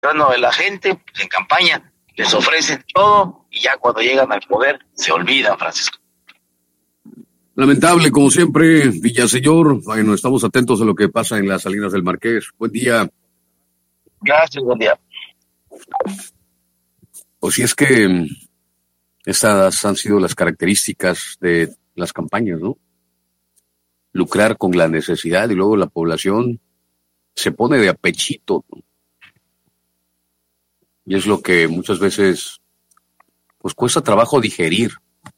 de la gente, pues en campaña, les ofrecen todo y ya cuando llegan al poder se olvidan, Francisco. Lamentable, como siempre, Villaseñor. Bueno, estamos atentos a lo que pasa en las Salinas del Marqués. Buen día. Gracias, buen día. Pues si es que estas han sido las características de las campañas, ¿no? Lucrar con la necesidad y luego la población se pone de apechito, ¿no? Y es lo que muchas veces pues cuesta trabajo digerir,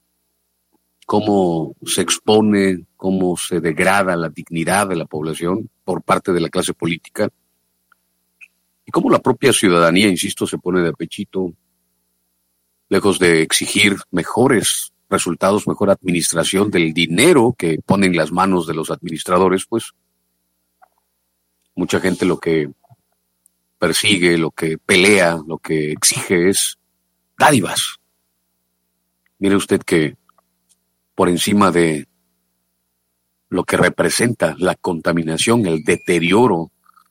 cómo se expone, cómo se degrada la dignidad de la población por parte de la clase política y cómo la propia ciudadanía, insisto, se pone de apechito, lejos de exigir mejores resultados, mejor administración del dinero que pone en las manos de los administradores, pues mucha gente lo que persigue, lo que pelea, lo que exige es dádivas. Mire usted que por encima de lo que representa la contaminación, el deterioro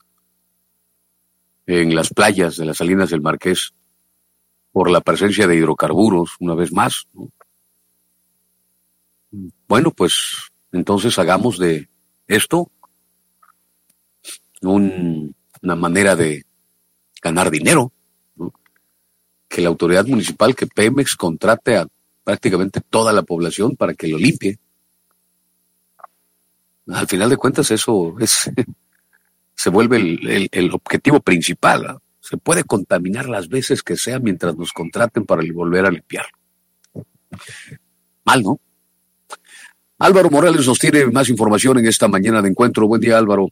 en las playas de las Salinas del Marqués por la presencia de hidrocarburos, una vez más, ¿no? Bueno, pues entonces hagamos de esto una manera de ganar dinero, ¿no? Que la autoridad municipal, que Pemex contrate a prácticamente toda la población para que lo limpie. Al final de cuentas eso se vuelve el objetivo principal, ¿no? Se puede contaminar las veces que sea mientras nos contraten para volver a limpiar. Mal, ¿no? Álvaro Morales nos tiene más información en esta mañana de encuentro. Buen día, Álvaro.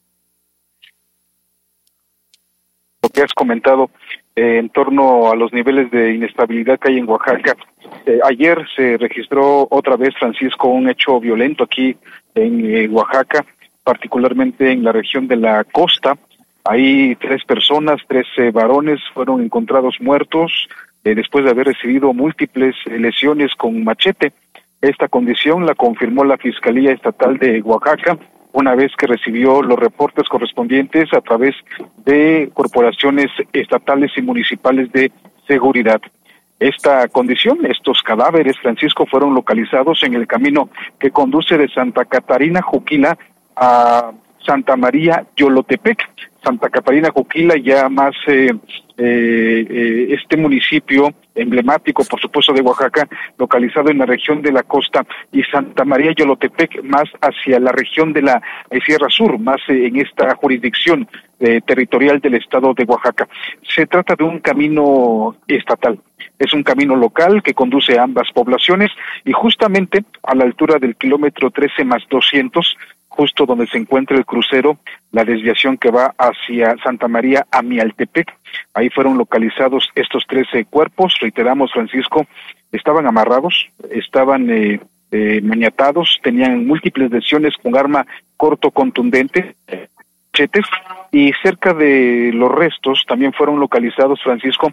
Lo que has comentado en torno a los niveles de inestabilidad que hay en Oaxaca. Ayer se registró otra vez, Francisco, un hecho violento aquí en Oaxaca, particularmente en la región de la costa. Hay 3 personas, 3 varones fueron encontrados muertos después de haber recibido múltiples lesiones con machete. Esta condición la confirmó la Fiscalía Estatal de Oaxaca una vez que recibió los reportes correspondientes a través de corporaciones estatales y municipales de seguridad. Esta condición, estos cadáveres, Francisco, fueron localizados en el camino que conduce de Santa Catarina Juquila a Santa María Yolotepec. Santa Catarina Juquila, ya más este municipio emblemático, por supuesto, de Oaxaca, localizado en la región de la costa, y Santa María Yolotepec más hacia la región de la Sierra Sur, más en esta jurisdicción territorial del estado de Oaxaca. Se trata de un camino estatal, es un camino local que conduce a ambas poblaciones, y justamente a la altura del kilómetro 13 más 200, justo donde se encuentra el crucero, la desviación que va hacia Santa María a Mialtepec. Ahí fueron localizados estos 13 cuerpos. Reiteramos, Francisco, estaban amarrados, estaban maniatados, tenían múltiples lesiones con arma corto contundente, machetes, y cerca de los restos también fueron localizados, Francisco,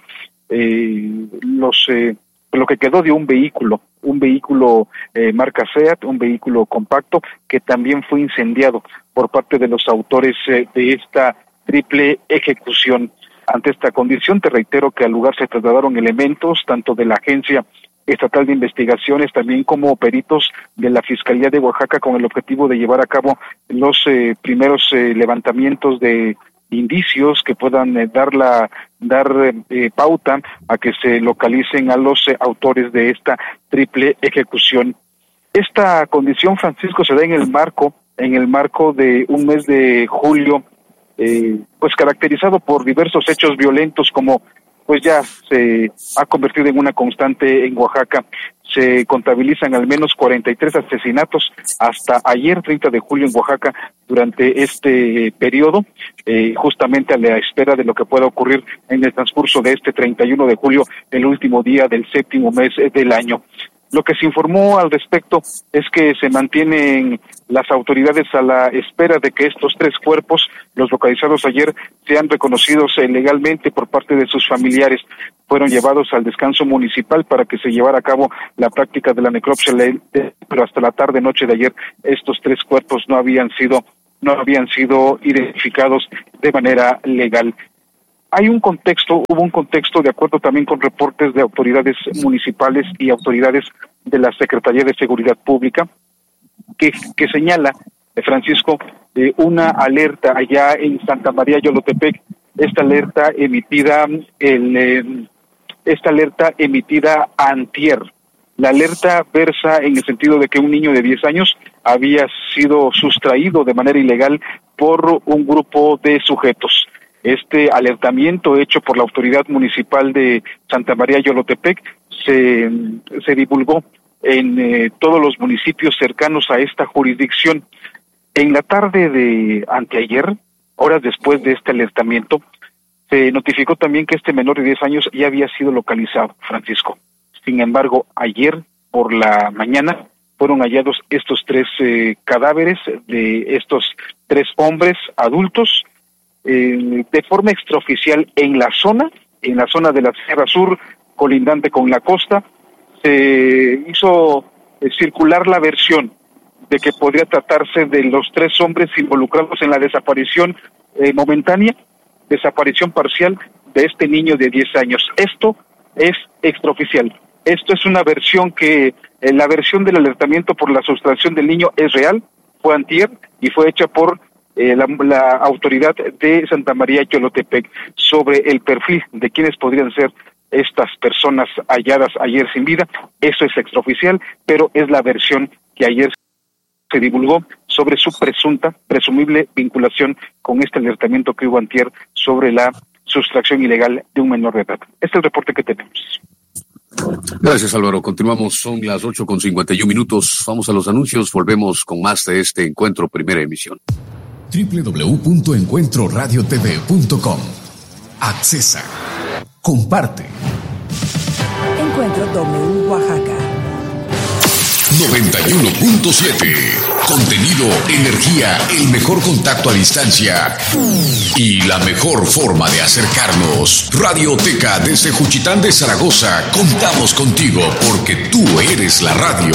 lo que quedó de un vehículo marca Seat, un vehículo compacto que también fue incendiado por parte de los autores de esta triple ejecución. Ante esta condición, te reitero que al lugar se trasladaron elementos tanto de la Agencia Estatal de Investigaciones, también como peritos de la Fiscalía de Oaxaca, con el objetivo de llevar a cabo los primeros levantamientos de indicios que puedan dar pauta a que se localicen a los autores de esta triple ejecución. Esta condición, Francisco, se da en el marco de un mes de julio, pues caracterizado por diversos hechos violentos, como pues ya se ha convertido en una constante en Oaxaca. Se contabilizan al menos 43 asesinatos hasta ayer, 30 de julio, en Oaxaca, durante este periodo, justamente a la espera de lo que pueda ocurrir en el transcurso de este 31 de julio, el último día del 7º mes del año. Lo que se informó al respecto es que se mantienen las autoridades a la espera de que estos 3 cuerpos, los localizados ayer, sean reconocidos legalmente por parte de sus familiares. Fueron llevados al descanso municipal para que se llevara a cabo la práctica de la necropsia, pero hasta la tarde-noche de ayer estos 3 cuerpos no habían sido identificados de manera legal. hubo un contexto de acuerdo también con reportes de autoridades municipales y autoridades de la Secretaría de Seguridad Pública, que señala, Francisco, una alerta allá en Santa María Yolotepec, esta alerta emitida antier. La alerta versa en el sentido de que un niño de 10 años había sido sustraído de manera ilegal por un grupo de sujetos. Este alertamiento hecho por la autoridad municipal de Santa María Yolotepec se divulgó en todos los municipios cercanos a esta jurisdicción. En la tarde de anteayer, horas después de este alertamiento, se notificó también que este menor de 10 años ya había sido localizado, Francisco. Sin embargo, ayer por la mañana fueron hallados estos 3 cadáveres de estos 3 hombres adultos de forma extraoficial en la zona de la Sierra Sur, colindante con la costa. Se hizo circular la versión de que podría tratarse de los 3 hombres involucrados en la desaparición momentánea, desaparición parcial de este niño de 10 años. Esto es extraoficial. Esto es una versión que, la versión del alertamiento por la sustracción del niño es real, fue antier y fue hecha por la autoridad de Santa María Yolotepec sobre el perfil de quienes podrían ser estas personas halladas ayer sin vida. Eso es extraoficial, pero es la versión que ayer se divulgó sobre su presumible vinculación con este alertamiento que hubo antier sobre la sustracción ilegal de un menor de edad. Este es el reporte que tenemos. Gracias, Álvaro. Continuamos, son las 8:51. Vamos a los anuncios, volvemos con más de este Encuentro Primera Emisión. www.encuentroradiotv.com. Accesa. Comparte. Encuentro W Oaxaca 91.7. Contenido, energía, el mejor contacto a distancia y la mejor forma de acercarnos. Radioteca desde Juchitán de Zaragoza. Contamos contigo porque tú eres la radio.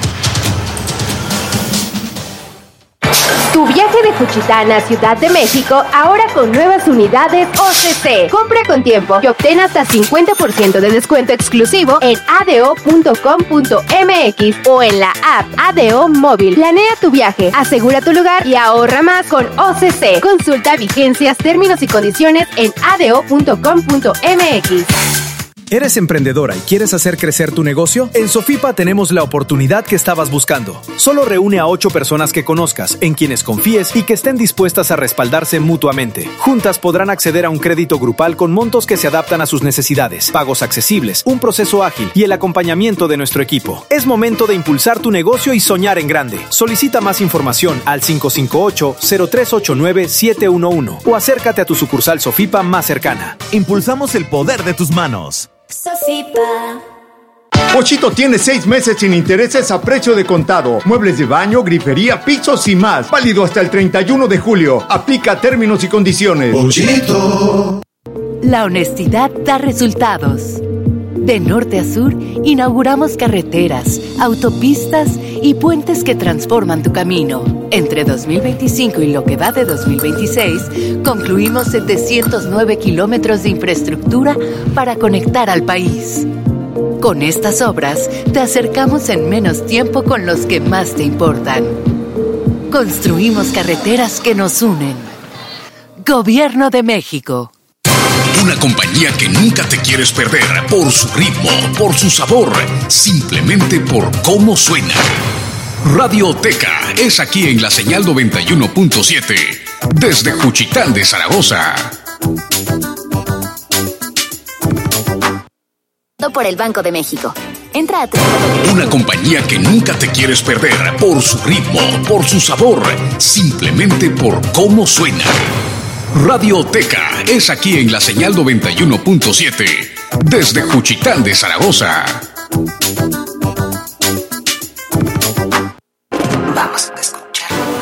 Tu viaje de Juchitán a Ciudad de México ahora con nuevas unidades OCC. Compra con tiempo y obtén hasta 50% de descuento exclusivo en ado.com.mx o en la app ADO Móvil. Planea tu viaje, asegura tu lugar y ahorra más con OCC. Consulta vigencias, términos y condiciones en ado.com.mx. ¿Eres emprendedora y quieres hacer crecer tu negocio? En Sofipa tenemos la oportunidad que estabas buscando. Solo reúne a 8 personas que conozcas, en quienes confíes y que estén dispuestas a respaldarse mutuamente. Juntas podrán acceder a un crédito grupal con montos que se adaptan a sus necesidades, pagos accesibles, un proceso ágil y el acompañamiento de nuestro equipo. Es momento de impulsar tu negocio y soñar en grande. Solicita más información al 558-0389-711 o acércate a tu sucursal Sofipa más cercana. Impulsamos el poder de tus manos. Sofipa. Pochito tiene 6 meses sin intereses a precio de contado. Muebles de baño, grifería, pisos y más. Válido hasta el 31 de julio. Aplica términos y condiciones. Pochito. La honestidad da resultados. De norte a sur, inauguramos carreteras, autopistas y puentes que transforman tu camino. Entre 2025 y lo que va de 2026, concluimos 709 kilómetros de infraestructura para conectar al país. Con estas obras, te acercamos en menos tiempo con los que más te importan. Construimos carreteras que nos unen. Gobierno de México. Una compañía que nunca te quieres perder por su ritmo, por su sabor, simplemente por cómo suena. Radioteca es aquí en la señal 91.7, desde Juchitán de Zaragoza. Por el Banco de México. Entra a Una compañía que nunca te quieres perder por su ritmo, por su sabor, simplemente por cómo suena. Radioteca es aquí en la señal 91.7, desde Juchitán de Zaragoza.